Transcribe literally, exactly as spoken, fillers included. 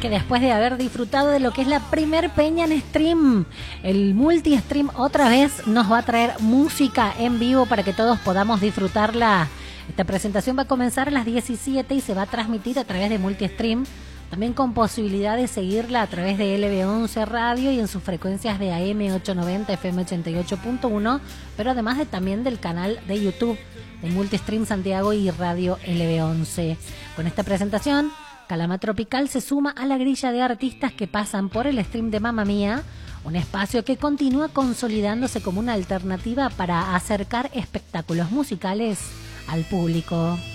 que después de haber disfrutado de lo que es la primer peña en stream, el multi-stream otra vez nos va a traer música en vivo para que todos podamos disfrutarla. Esta presentación va a comenzar a las diecisiete y se va a transmitir a través de multi-stream, también con posibilidad de seguirla a través de L B once Radio y en sus frecuencias de A M ochocientos noventa, F M ochenta y ocho punto uno, pero además de, también del canal de YouTube de Multistream Santiago y Radio L B once. Con esta presentación, Calama Tropical se suma a la grilla de artistas que pasan por el stream de Mamma Mía, un espacio que continúa consolidándose como una alternativa para acercar espectáculos musicales al público.